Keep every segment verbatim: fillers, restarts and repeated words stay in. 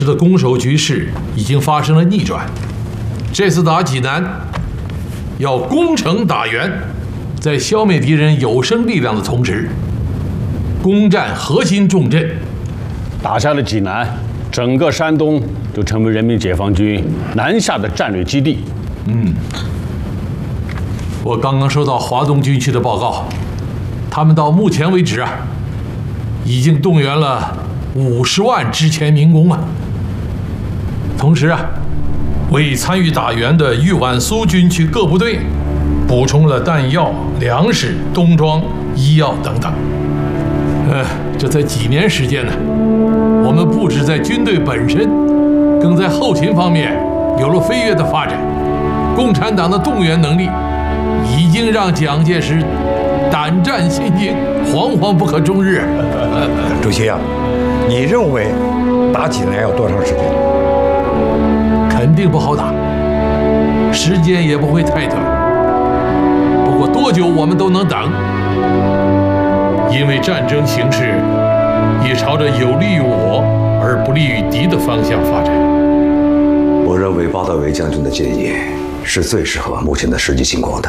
的攻守局势已经发生了逆转。这次打济南，要攻城打援，在消灭敌人有生力量的同时，攻占核心重镇。 打下了济南，整个山东就成为人民解放军南下的战略基地。 嗯，我刚刚收到华东军区的报告，他们到目前为止啊，已经动员了五十万之前民工啊。同时啊，为参与打援的豫皖苏军区各部队补充了弹药、粮食、冬装、医药等等。呃，这才几年时间呢，我们不止在军队本身，更在后勤方面有了飞跃的发展。共产党的动员能力已经让蒋介石胆战心惊、惶惶不可终日。 主席啊，你认为打济南要多长时间？ 肯定不好打，时间也不会太短。不过多久我们都能等，因为战争形势也朝着有利于我而不利于敌的方向发展。 我认为包大伟将军的建议是最适合目前的实际情况的。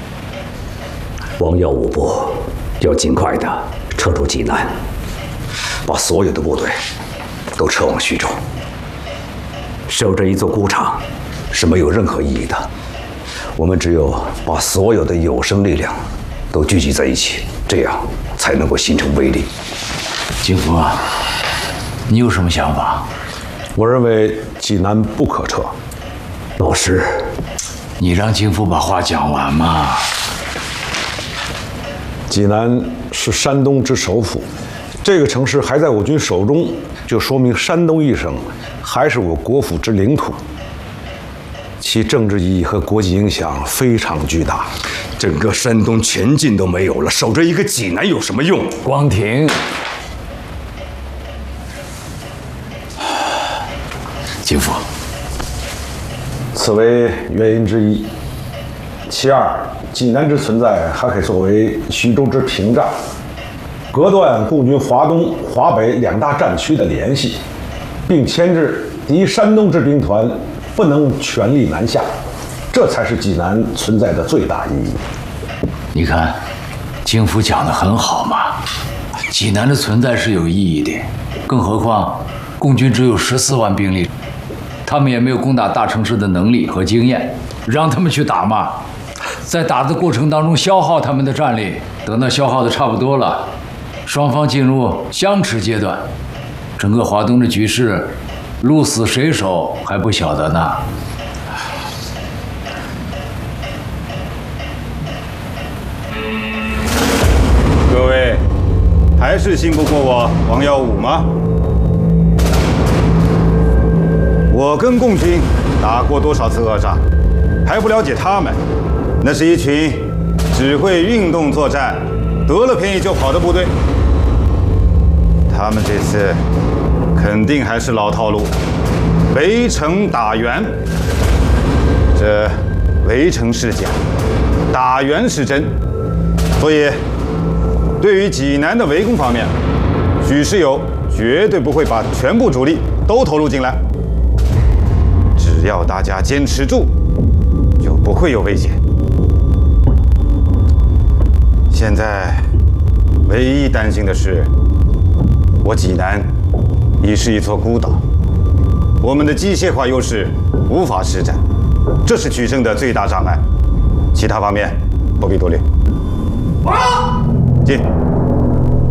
王耀武部要尽快的撤出济南，把所有的部队都撤往徐州。守着一座孤场是没有任何意义的，我们只有把所有的有生力量都聚集在一起，这样才能够形成威力。 景福啊，你有什么想法？ 我认为济南不可撤。 老师， 你让景福把话讲完嘛。 济南是山东之首府，这个城市还在我军手中，就说明山东一省还是我国府之领土，其政治意义和国际影响非常巨大。 整个山东全境都没有了，守着一个济南有什么用？ 光庭，景福， 此为原因之一。其二，济南之存在还可以作为徐州之屏障，隔断共军华东、华北两大战区的联系，并牵制敌山东之兵团不能全力南下，这才是济南存在的最大意义。 你看，景福讲得很好嘛，济南的存在是有意义的，更何况共军只有十四万兵力，他们也没有攻打大城市的能力和经验，让他们去打嘛，在打的过程当中消耗他们的战力，等到消耗的差不多了，双方进入相持阶段，整个华东的局势，鹿死谁手还不晓得呢。 各位，还是信不过我王耀武吗？我跟共军打过多少次恶仗，还不了解他们？那是一群只会运动作战、得了便宜就跑的部队。他们这次肯定还是老套路，围城打援。这围城是假，打援是真，所以对于济南的围攻方面，许世友绝对不会把全部主力都投入进来。只要大家坚持住，就不会有危险。现在唯一担心的是，我济南已是一座孤岛，我们的机械化优势无法施展，这是取胜的最大障碍。其他方面不必多虑。进。